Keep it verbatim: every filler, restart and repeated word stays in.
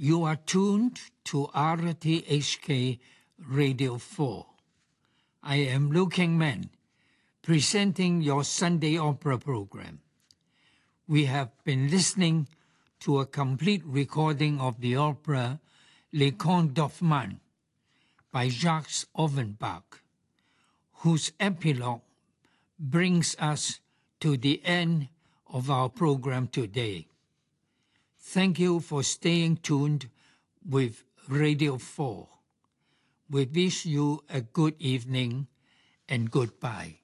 You are tuned to R T H K Radio four. I am Liu King Man, presenting your Sunday opera program. We have been listening to a complete recording of the opera Les Contes d'Hoffmann by Jacques Offenbach, whose epilogue brings us to the end of our program today. Thank you for staying tuned with Radio four. We wish you a good evening and goodbye.